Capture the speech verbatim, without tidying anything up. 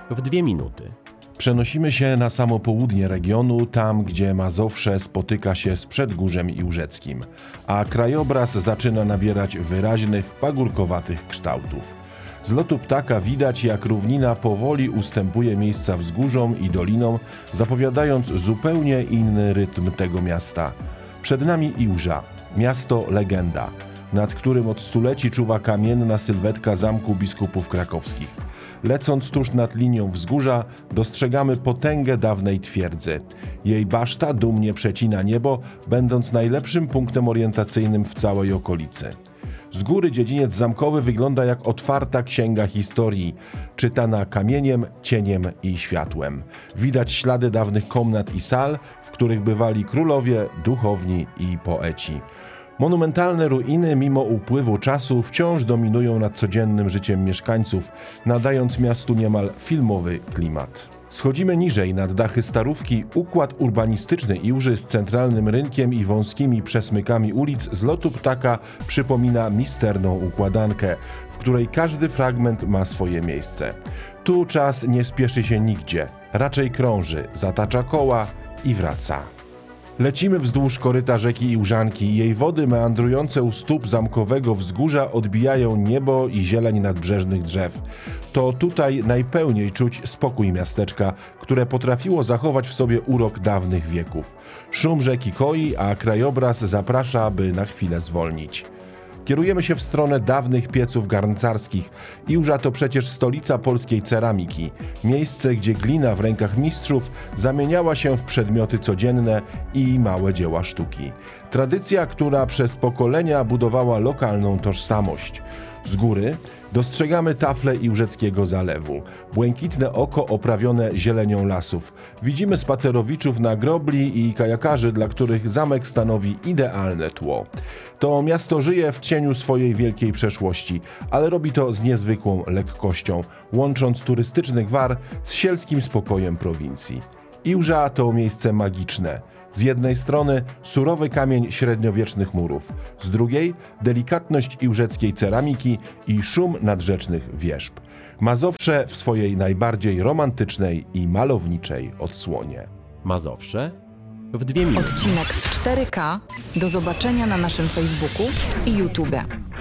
w dwie minuty. Przenosimy się na samo południe regionu, tam gdzie Mazowsze spotyka się z Przedgórzem Iłżeckim, a krajobraz zaczyna nabierać wyraźnych, pagórkowatych kształtów. Z lotu ptaka widać, jak równina powoli ustępuje miejsca wzgórzom i dolinom, zapowiadając zupełnie inny rytm tego miasta. Przed nami Iłża, miasto legenda, nad którym od stuleci czuwa kamienna sylwetka Zamku Biskupów Krakowskich. Lecąc tuż nad linią wzgórza, dostrzegamy potęgę dawnej twierdzy. Jej baszta dumnie przecina niebo, będąc najlepszym punktem orientacyjnym w całej okolicy. Z góry dziedziniec zamkowy wygląda jak otwarta księga historii, czytana kamieniem, cieniem i światłem. Widać ślady dawnych komnat i sal, w których bywali królowie, duchowni i poeci. Monumentalne ruiny, mimo upływu czasu, wciąż dominują nad codziennym życiem mieszkańców, nadając miastu niemal filmowy klimat. Schodzimy niżej, nad dachy Starówki. Układ urbanistyczny Iłży z centralnym rynkiem i wąskimi przesmykami ulic z lotu ptaka przypomina misterną układankę, w której każdy fragment ma swoje miejsce. Tu czas nie spieszy się nigdzie, raczej krąży, zatacza koła i wraca. Lecimy wzdłuż koryta rzeki Iłżanki. Jej wody meandrujące u stóp zamkowego wzgórza odbijają niebo i zieleń nadbrzeżnych drzew. To tutaj najpełniej czuć spokój miasteczka, które potrafiło zachować w sobie urok dawnych wieków. Szum rzeki koi, a krajobraz zaprasza, by na chwilę zwolnić. Kierujemy się w stronę dawnych pieców garncarskich. Iłża to przecież stolica polskiej ceramiki. Miejsce, gdzie glina w rękach mistrzów zamieniała się w przedmioty codzienne i małe dzieła sztuki. Tradycja, która przez pokolenia budowała lokalną tożsamość. Z góry dostrzegamy tafle Iłżeckiego Zalewu. Błękitne oko oprawione zielenią lasów. Widzimy spacerowiczów na grobli i kajakarzy, dla których zamek stanowi idealne tło. To miasto żyje w cieniu swojej wielkiej przeszłości, ale robi to z niezwykłą lekkością, łącząc turystyczny gwar z sielskim spokojem prowincji. Iłża to miejsce magiczne. Z jednej strony surowy kamień średniowiecznych murów, z drugiej delikatność iłżeckiej ceramiki i szum nadrzecznych wierzb. Mazowsze w swojej najbardziej romantycznej i malowniczej odsłonie. Mazowsze w dwie minuty. Odcinek w cztery K. Do zobaczenia na naszym Facebooku i YouTube.